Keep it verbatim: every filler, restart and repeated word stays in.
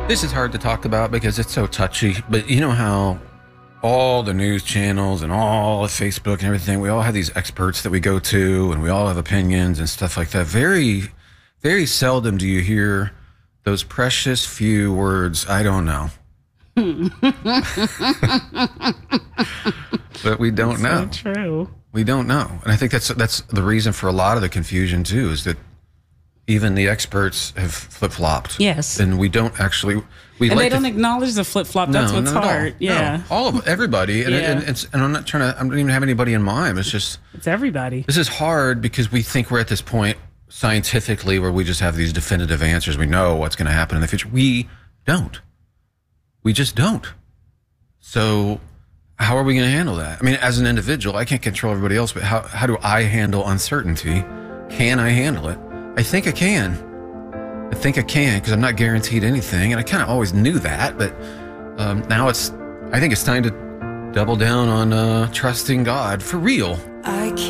This is hard to talk about because it's so touchy, but you know how all the news channels and all of Facebook and everything, we all have these experts that we go to and we all have opinions and stuff like that. Very, very seldom do you hear those precious few words, I don't know. But we don't that's know. So true. We don't know. And I think that's that's the reason for a lot of the confusion too, is that even the experts have flip-flopped. Yes. And we don't actually... We and like they don't th- acknowledge the flip-flop. That's no, what's not at hard. all. Yeah. No, all of everybody. And, Yeah. and, and, and I'm not trying to... I don't even have anybody in mind. It's just... It's everybody. This is hard because we think we're at this point scientifically where we just have these definitive answers. We know what's going to happen in the future. We don't. We just don't. So how are we going to handle that? I mean, as an individual, I can't control everybody else, but how, how do I handle uncertainty? Can I handle it? I think I can. I think I can because I'm not guaranteed anything. And I kind of always knew that, but um, now it's, I think it's time to double down on uh, trusting God for real. I